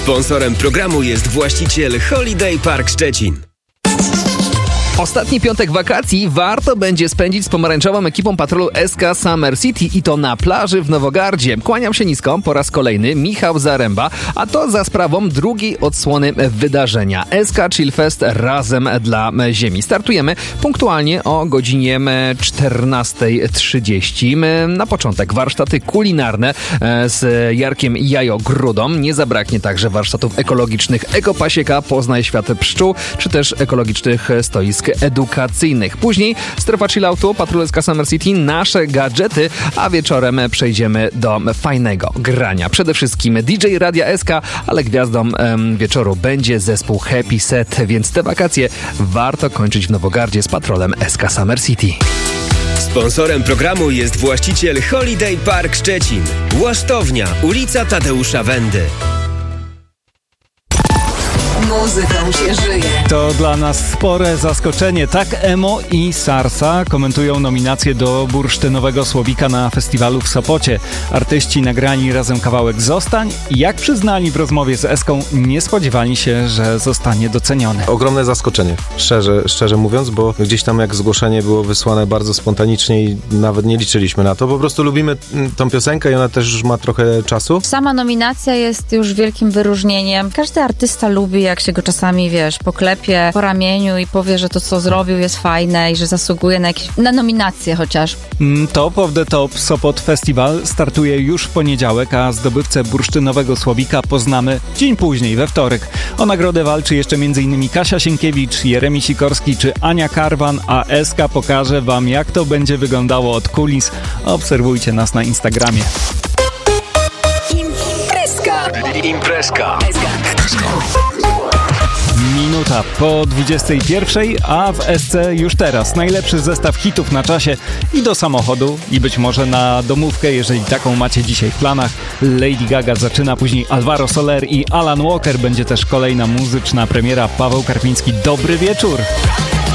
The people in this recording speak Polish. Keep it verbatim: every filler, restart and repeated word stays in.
Sponsorem programu jest właściciel Holiday Park Szczecin. Ostatni piątek wakacji warto będzie spędzić z pomarańczową ekipą patrolu S K Summer City i to na plaży w Nowogardzie. Kłaniam się nisko po raz kolejny, Michał Zaręba, a to za sprawą drugiej odsłony wydarzenia S K Chillfest Razem dla Ziemi. Startujemy punktualnie o godzinie czternasta trzydzieści. Na początek warsztaty kulinarne z Jarkiem Jajo-Grudą. Nie zabraknie także warsztatów ekologicznych Ekopasieka, Poznaj Świat Pszczół, czy też ekologicznych stoisk edukacyjnych. Później strefa chilloutu, patrol S K Summer City, nasze gadżety, a wieczorem przejdziemy do fajnego grania. Przede wszystkim D J Radia S K, ale gwiazdą em, wieczoru będzie zespół Happy Set, więc te wakacje warto kończyć w Nowogardzie z patrolem S K Summer City. Sponsorem programu jest właściciel Holiday Park Szczecin. Łasztownia, ulica Tadeusza Wendy. Muzyką się żyje. To dla nas spore zaskoczenie. Tak Emo i Sarsa komentują nominację do bursztynowego Słowika na festiwalu w Sopocie. Artyści nagrani razem kawałek Zostań i jak przyznali w rozmowie z Eską, nie spodziewali się, że zostanie doceniony. Ogromne zaskoczenie, szczerze, szczerze mówiąc, bo gdzieś tam jak zgłoszenie było wysłane bardzo spontanicznie i nawet nie liczyliśmy na to. Po prostu lubimy tą piosenkę i ona też już ma trochę czasu. Sama nominacja jest już wielkim wyróżnieniem. Każdy artysta lubi, jak się go czasami, wiesz, poklepie po ramieniu i powie, że to, co zrobił, jest fajne i że zasługuje na jakieś, na nominację chociaż. Top of the Top Sopot Festival startuje już w poniedziałek, a zdobywcę bursztynowego Słowika poznamy dzień później, we wtorek. O nagrodę walczy jeszcze m.in. Kasia Sienkiewicz, Jeremi Sikorski czy Ania Karwan, a S K pokaże wam, jak to będzie wyglądało od kulis. Obserwujcie nas na Instagramie. Imprezka. Imprezka. Minuta po dwudziestej pierwszej, a w S C już teraz najlepszy zestaw hitów na czasie i do samochodu, i być może na domówkę, jeżeli taką macie dzisiaj w planach. Lady Gaga zaczyna, później Alvaro Soler i Alan Walker. Będzie też kolejna muzyczna premiera. Paweł Karpiński, dobry wieczór!